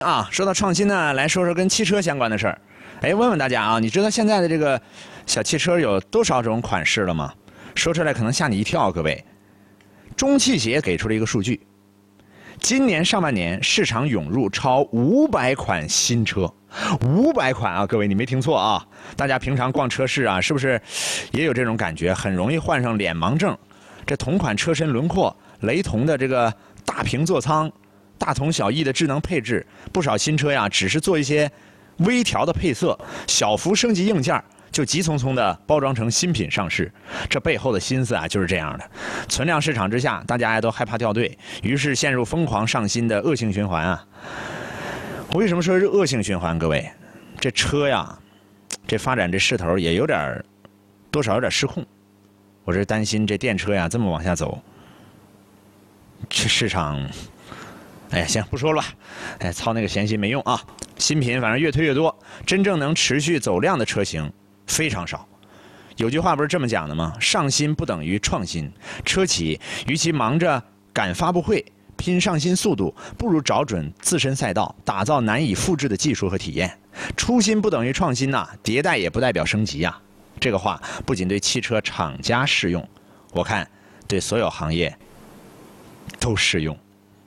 啊，说到创新呢，来说说跟汽车相关的事儿。哎，问问大家啊，你知道现在的这个小汽车有多少种款式了吗？说出来可能吓你一跳，各位。中汽协给出了一个数据，今年上半年市场涌入超500款新车，500款啊，各位你没听错啊！大家平常逛车市啊，是不是也有这种感觉？很容易患上脸盲症。这同款车身轮廓、雷同的这个大屏座舱、大同小异的智能配置，不少新车呀，只是做一些微调的配色，小幅升级硬件，就急匆匆的包装成新品上市。这背后的心思啊，就是这样的。存量市场之下，大家都害怕掉队，于是陷入疯狂上新的恶性循环啊。为什么说是恶性循环？各位，这车呀，这发展这势头也有点，多少有点失控。我是担心这电车呀这么往下走，这市场，哎呀，行不说了吧，哎，操那个闲心没用啊。新品反正越推越多，真正能持续走量的车型非常少。有句话不是这么讲的吗？上新不等于创新。车企与其忙着赶发布会、拼上新速度，不如找准自身赛道，打造难以复制的技术和体验。初心不等于创新呐，迭代也不代表升级呀。这个话不仅对汽车厂家适用，我看对所有行业都适用。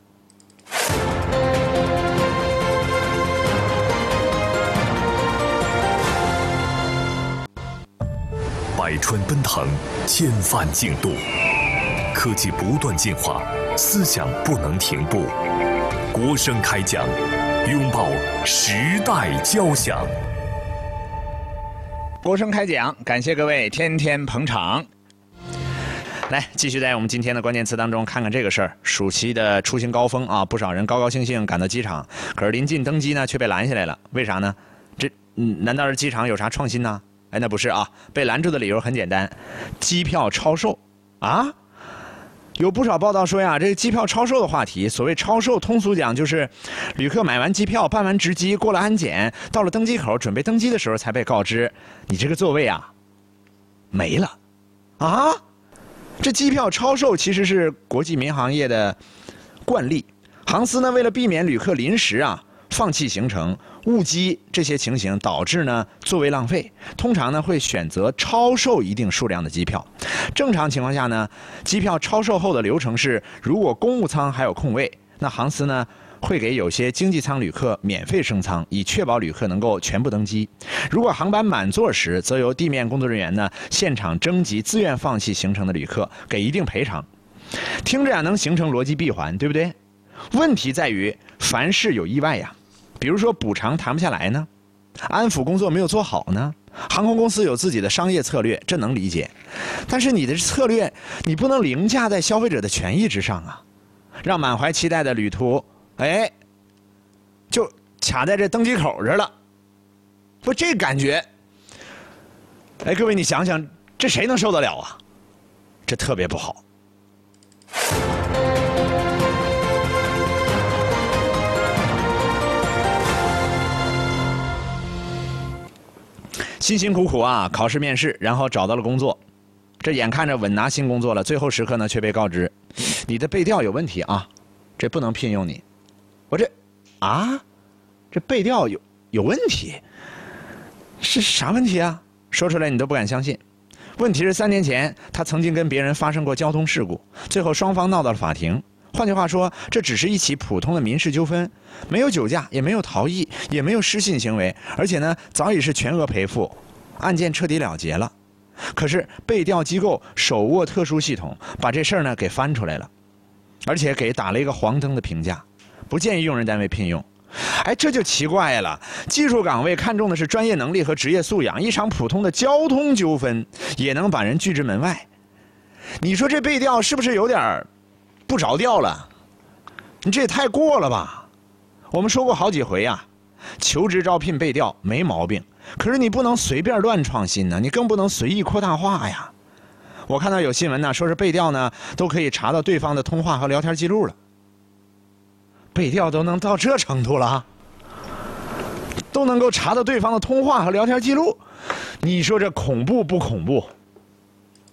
百川奔腾，千帆竞渡，科技不断进化，思想不能停步。国声开讲，拥抱时代交响。 国声开讲，感谢各位天天捧场。来，继续在我们今天的关键词当中看看这个事儿。暑期的出行高峰啊，不少人高高兴兴赶到机场，可是临近登机呢，却被拦下来了。为啥呢？难道是机场有啥创新呢？哎，那不是啊，被拦住的理由很简单，机票超售啊。有不少报道说呀，这个机票超售的话题，所谓超售，通俗讲就是旅客买完机票、办完值机、过了安检，到了登机口准备登机的时候，才被告知你这个座位啊没了啊。这机票超售其实是国际民航业的惯例，航司呢为了避免旅客临时放弃行程、误机这些情形，导致呢座位浪费，通常呢会选择超售一定数量的机票。正常情况下呢，机票超售后的流程是，如果公务舱还有空位，那航司呢会给有些经济舱旅客免费升舱，以确保旅客能够全部登机。如果航班满座时，则由地面工作人员呢现场征集自愿放弃行程的旅客，给一定赔偿。听着能形成逻辑闭环，对不对？问题在于凡事有意外呀。比如说补偿谈不下来呢，安抚工作没有做好呢，航空公司有自己的商业策略，这能理解。但是你的策略，你不能凌驾在消费者的权益之上啊，让满怀期待的旅途，哎，就卡在这登机口这了。不，这感觉，哎，各位你想想，这谁能受得了啊？这特别不好。辛辛苦苦啊，考试面试，然后找到了工作，这眼看着稳拿新工作了，最后时刻呢却被告知，你的背调有问题啊，这不能聘用你。我这背调有问题，是啥问题啊？说出来你都不敢相信。问题是3年前他曾经跟别人发生过交通事故，最后双方闹到了法庭。换句话说，这只是一起普通的民事纠纷，没有酒驾，也没有逃逸，也没有失信行为，而且呢，早已是全额赔付，案件彻底了结了。可是背调机构手握特殊系统，把这事儿呢给翻出来了，而且给打了一个黄灯的评价，不建议用人单位聘用。哎，这就奇怪了，技术岗位看重的是专业能力和职业素养，一场普通的交通纠纷也能把人拒之门外。你说这背调是不是有点不着调了？你这也太过了吧。我们说过好几回啊，求职招聘背调没毛病，可是你不能随便乱创新呢，你更不能随意扩大化呀。我看到有新闻呢，说是背调呢都可以查到对方的通话和聊天记录了。背调都能到这程度了，都能够查到对方的通话和聊天记录，你说这恐怖不恐怖？